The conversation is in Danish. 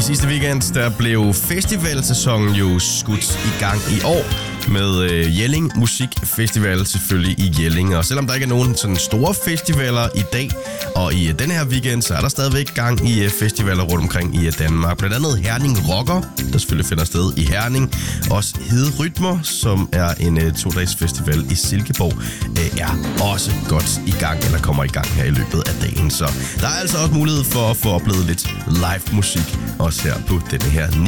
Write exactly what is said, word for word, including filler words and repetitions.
sidste weekend, der blev festivalsæsonen jo skudt i gang i år med øh, Jelling Musikfestival selvfølgelig i Jelling. Og selvom der ikke er nogen sådan store festivaler i dag og i øh, den her weekend, så er der stadigvæk gang i øh, festivaler rundt omkring i øh, Danmark. Blandt andet Herning Rocker, der selvfølgelig finder sted i Herning. Også Hede Rytmer, som er en øh, to-dages festival i Silkeborg, øh, er også godt i gang, eller kommer i gang her i løbet af dagen. Så der er altså også mulighed for at få oplevet lidt live musik, også her på denne her